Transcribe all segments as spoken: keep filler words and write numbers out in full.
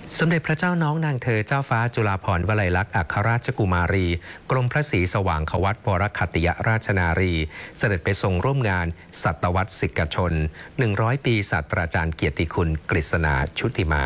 สมเด็จพระเจ้าน้องนางเธอเจ้าฟ้าจุฬาภรณ์วลัยลักษณ์อัครราชกุมารีกรมพระศรีสว่างควัตวรคัตติยราชนารีเสด็จไปทรงร่วมงานศตวรรษศิกชนหนึ่งร้อยปีศาสตราจารย์เกียรติคุณกฤษณาชุติมา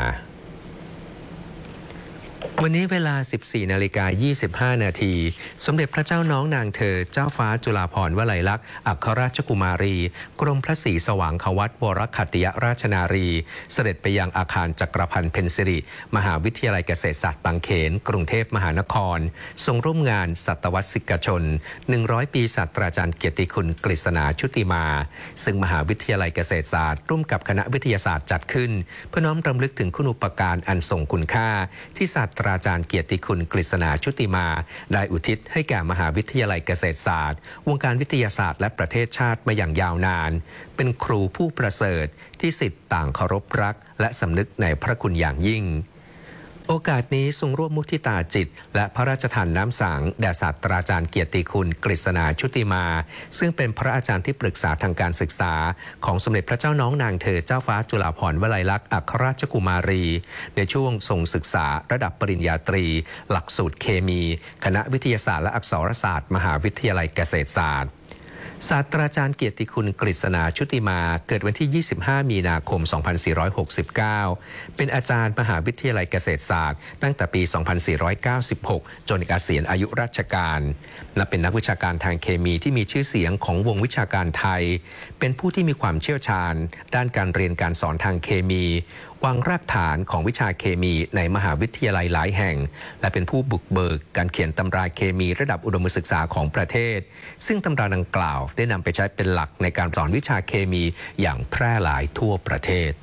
วันนี้เวลา สิบสี่นาฬิกายี่สิบห้านาทีสมเด็จพระเจ้าน้องนางเธอเจ้าฟ้าจุฬาภรณ์วลัยลักษณ์อัครราชกุมารีกรมพระศรีสว่างควัตวรคัตติยราชนารีเสด็จไปยังอาคารจักรพันธ์เพ็ญสิริมหาวิทยาลัยเกษตรศาสตร์บางเขนกรุงเทพมหานครทรงร่วมงานศตวรรษศิกชนหนึ่งร้อยปีศาสตราจารย์เกียรติคุณกฤษณาชุติมาซึ่งมหาวิทยาลัยเกษตรศาสตร์ร่วมกับคณะวิทยาศาสตร์จัดขึ้นเพื่อน้อมรำลึกถึงคุณูปการอันทรงคุณค่าที่ศาสตราจารย์เกียรติคุณกฤษณาชุติมาได้อุทิศให้แก่มหาวิทยาลัยเกษตรศาสตร์วงการวิทยาศาสตร์และประเทศชาติมาอย่างยาวนานเป็นครูผู้ประเสริฐที่ศิษย์ต่างเคารพรักและสำนึกในพระคุณอย่างยิ่งโอกาสนี้ทรงร่วมมุทิตาจิตและพระราชทานน้ำสังแด่ศาสตราจารย์เกียรติคุณกฤษณาชุติมาซึ่งเป็นพระอาจารย์ที่ปรึกษาทางการศึกษาของสมเด็จพระเจ้าน้องนางเธอเจ้าฟ้าจุฬาภรณ์วลัยลักษณ์อัครราชกุมารีในช่วงทรงศึกษาระดับปริญญาตรีหลักสูตรเคมีคณะวิทยาศาสตร์และอักษรศาสตร์มหาวิทยาลัยเกษตรศาสตร์ศาสตราจารย์เกียรติคุณกฤษณาชุติมาเกิดวันที่ยี่สิบห้ามีนาคมสองพันสี่ร้อยหกสิบเก้าเป็นอาจารย์มหาวิทยาลัยเกษตรศาสตร์ตั้งแต่ปีสองพันสี่ร้อยเก้าสิบหกจนเกษียณอายุราชการและเป็นนักวิชาการทางเคมีที่มีชื่อเสียงของวงวิชาการไทยเป็นผู้ที่มีความเชี่ยวชาญด้านการเรียนการสอนทางเคมีวางรากฐานของวิชาเคมีในมหาวิทยาลัยหลายแห่งและเป็นผู้บุกเบิกการเขียนตำราเคมีระดับอุดมศึกษาของประเทศซึ่งตำราดังกล่าวได้นำไปใช้เป็นหลักในการสอนวิชาเคมีอย่างแพร่หลายทั่วประเทศ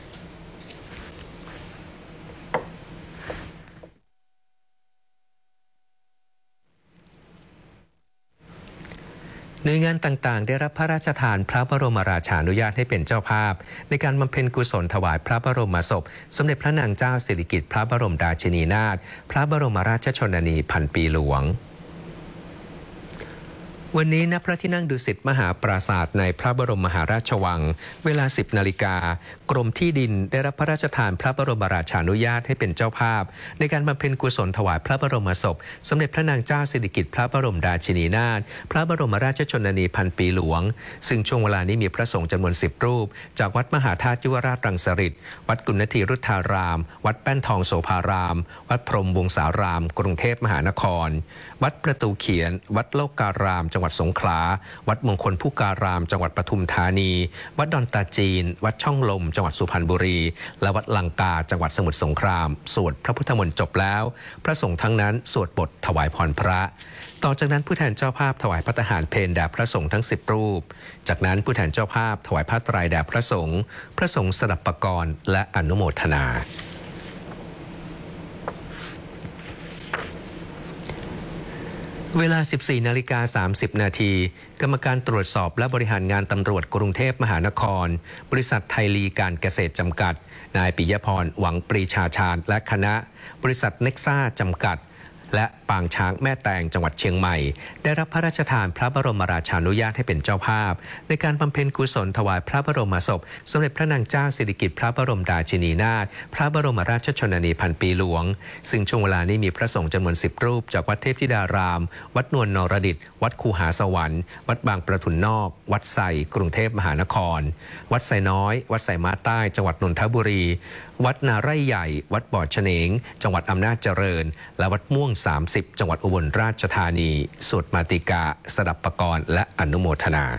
หน่วยงานต่างๆได้รับพระราชทานพระบรมราชานุญาตให้เป็นเจ้าภาพในการบำเพ็ญกุศลถวายพระบรมศพสมเด็จพระนางเจ้าสิริกิติ์พระบรมราชินีนาถพระบรมราชชนนีพันปีหลวงวันนี้ณพระที่นั่งดุสิตมหาปราสาทในพระบรมมหาราชวังเวลาสิบนาฬิกากรมที่ดินได้รับพระราชทานพระบรมราชานุญาตให้เป็นเจ้าภาพในการบำเพ็ญกุศลถวายพระบรมศพสมเด็จพระนางเจ้าสิริกิติ์พระบรมราชินีนาถพระบรมราชชนนีพันปีหลวงซึ่งช่วงเวลานี้มีพระสงฆ์จำนวนสิบรูปจากวัดมหาธาตุยุวราชรังสฤษฎ์วัดกุณฑีรุทธารามวัดแป้นทองโสภารามวัดพรหมวงศารามกรุงเทพมหานครวัดประตูเขียนวัดโลกการามจังหวัดสงขลาวัดมงคลพุการามจังหวัดปทุมธานีวัดดอนตาจีนวัดช่องลมจังหวัดสุพรรณบุรีและวัดลังกาจังหวัดสมุทรสงครามสวดพระพุทธมนต์จบแล้วพระสงฆ์ทั้งนั้นสวดบทถวายพรพระต่อจากนั้นผู้แทนเจ้าภาพถวายพระทหารเพลแด่พระสงฆ์ทั้งสิบรูปจากนั้นผู้แทนเจ้าภาพถวายผ้าไตรแด่พระสงฆ์พระสงฆ์สดับปกรณ์และอนุโมทนาเวลา สิบสี่นาฬิกาสามสิบนาทีกรรมการตรวจสอบและบริหารงานตำรวจกรุงเทพมหานครบริษัทไทยลีการเกษตรจำกัดนายปิยพรหวังปรีชาชาญและคณะบริษัทเน็กซ่าจำกัดและปางช้างแม่แตงจังหวัดเชียงใหม่ได้รับพระราชทานพระบรมราชานุญาตให้เป็นเจ้าภาพในการบำเพ็ญกุศลถวายพระบรมศพสมเด็จพระนางเจ้าสิริกิติ์พระบรมราชินีนาถพระบรมราชชนนีพันปีหลวงซึ่งช่วงเวลานี้มีพระสงฆ์จำนวนสิบรูปจากวัดเทพธิดารามวัดนวลนรดิตวัดคูหาสวรรค์วัดบางประทุนนอกวัดไซกรุงเทพมหานครวัดไซน้อยวัดไซม้าใต้จังหวัดนนทบุรีวัดนาไร่ใหญ่วัดบ่อเฉนงจังหวัดอำนาจเจริญและวัดม่วงสามสิบจังหวัดอุบลราชธานีสวดมาติกาสดับปกรณ์และอนุโมทนา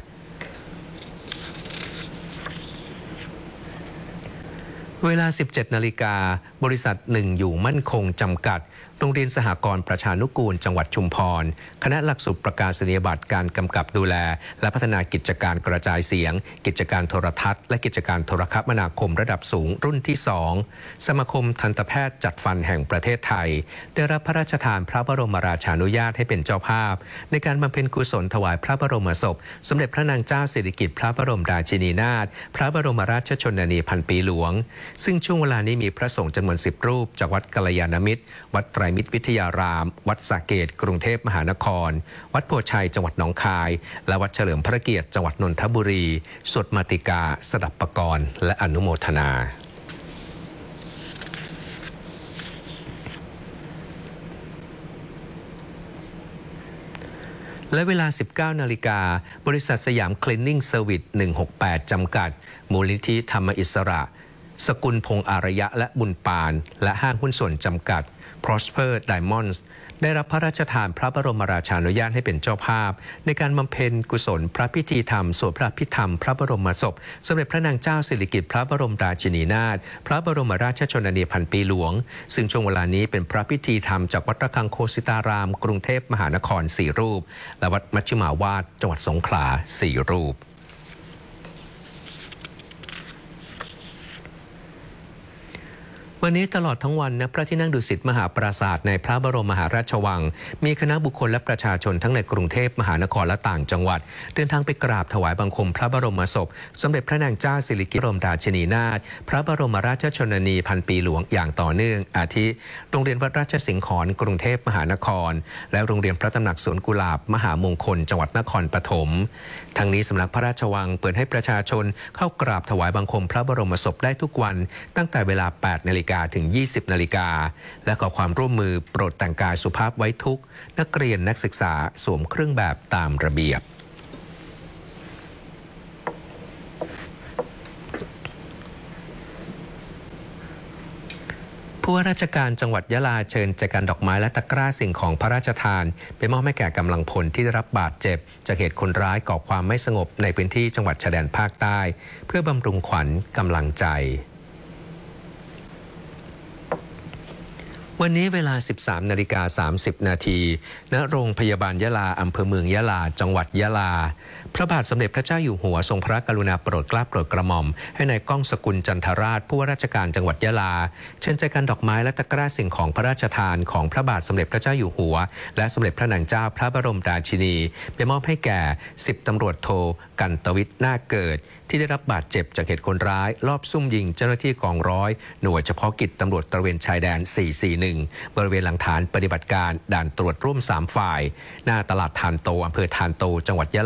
เวลา สิบเจ็ดนาฬิกาบริษัทหนึ่งอยู่มั่นคงจำกัดโรงเรียนสหกรณ์ประชานุกูลจังหวัดชุมพรคณะหลักสูตรประกาศนียบัตรการกำกับดูแลและพัฒนากิจการกระจายเสียงกิจการโทรทัศน์และกิจการโทรคมนาคมระดับสูงรุ่นที่สองสมาคมทันตแพทย์จัดฟันแห่งประเทศไทยได้รับพระราชทานพระบรมราชานุญาตให้เป็นเจ้าภาพในการบำเพ็ญกุศลถวายพระบรมศพสมเด็จพระนางเจ้าสิริกิติ์พระบรมราชินีนาถพระบรมราชชนนีพันปีหลวงซึ่งช่วงเวลานี้มีพระสงฆ์จำนวนสิบรูปจากวัดกัลยาณมิตรวัดไตรมิตรวิทยารามวัดสระเกษกรุงเทพมหานครวัดโพชัยจังหวัดหนองคายและวัดเฉลิมพระเกียรติจังหวัดนนทบุรีสวดมาติกาสดับปกรณ์และอนุโมทนาและเวลา สิบเก้านาฬิกา บริษัทสยามคลีนนิ่งเซอร์วิส หนึ่งหกแปด จำกัด มูลนิธิธรรมอิสระ สกุลพงษ์อารยะและบุญปาน และห้างหุ้นส่วนจำกัด Prosper Diamonds ได้รับพระราชทานพระบรมราชานุญาตให้เป็นเจ้าภาพในการบำเพ็ญกุศลพระพิธีธรรมสวดพระพิธรรมพระบรมศพสมเด็จพระนางเจ้าสิริกิติ์พระบรมราชินีนาถพระบรมราชชนนีพันปีหลวงซึ่งช่วงเวลานี้เป็นพระพิธีธรรมจากวัดระฆังโคสิตารามกรุงเทพมหานครสี่รูปและวัดมัชฌิมาวาสจังหวัดสงขลาสี่รูปวันนี้ตลอดทั้งวันณพระที่นั่งดุสิตมหาปราสาทในพระบรมมหาราชวังมีคณะบุคคลและประชาชนทั้งในกรุงเทพมหานครและต่างจังหวัดเดินทางไปกราบถวายบังคมพระบรมศพสมเด็จพระนางเจ้าสิริกิติ์บรมราชินีนาถพระบรมราชชนนีพันปีหลวงอย่างต่อเนื่องอาทิโรงเรียนวัดราชสิงห์ขอนกรุงเทพมหานครและโรงเรียนพระตำหนักสวนกุหลาบมหามงคลจังหวัดนครปฐมทั้งนี้สำนักพระราชวังเปิดให้ประชาชนเข้ากราบถวายบังคมพระบรมศพได้ทุกวันตั้งแต่เวลา แปดนาฬิกาถึงยี่สิบนาฬิกาและขอความร่วมมือโปรดแต่งกายสุภาพไว้ทุกนักเรียนนักศึกษาสวมเครื่องแบบตามระเบียบผู้ว่าราชการจังหวัดยะลาเชิญแจกันดอกไม้และตะกร้าสิ่งของพระราชทานไปมอบให้แก่กำลังพลที่ได้รับบาดเจ็บจากเหตุคนร้ายก่อความไม่สงบในพื้นที่จังหวัดชายแดนภาคใต้เพื่อบำรุงขวัญกำลังใจวันนี้เวลา สิบสามนาฬิกาสามสิบนาทีณโรงพยาบาลยะลาอำเภอเมืองยะลาจังหวัดยะลาพระบาทสมเด็จพระเจ้าอยู่หัวทรงพระกรุณาโปรดเกล้าโปรดกระหม่อมให้นายก้องสกุลจันทราชผู้ว่าราชการจังหวัดยะลาเชิญแจกันดอกไม้และตะกร้าสิ่งของพระราชทานของพระบาทสมเด็จพระเจ้าอยู่หัวและสมเด็จพระนางเจ้าพระบรมราชินีไปมอบให้แก่สิบตำรวจโทกันตวิทย์นาคเกิดที่ได้รับบาดเจ็บจากเหตุคนร้ายลอบซุ่มยิงเจ้าหน้าที่กองร้อยหน่วยเฉพาะกิจตำรวจตระเวนชายแดนสี่สี่หนึ่งบริเวณหลังฐานปฏิบัติการด่านตรวจร่วมสามฝ่ายหน้าตลาดทานโตอำเภอทานโตจังหวัดยะลา